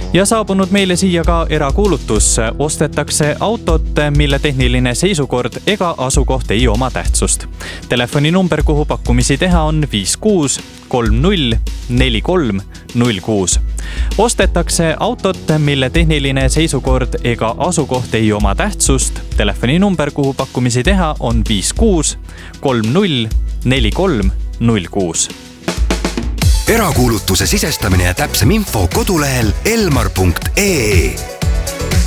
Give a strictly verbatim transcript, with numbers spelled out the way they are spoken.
Ja saabunud meile siia ka erakuulutus. Ostetakse autot, mille tehniline seisukord ega asukoht ei oma tähtsust. Telefoninumber, kuhu pakkumisi teha on viis kuus kolm null neli kolm null kuus. Ostetakse autot, mille tehniline seisukord ega asukoht ei oma tähtsust. Telefoninumber, kuhu pakkumisi teha on viis kuus kolm null neli kolm null kuus. Erakuulutuse sisestamine ja täpsem info kodulehel elmar punkt ee.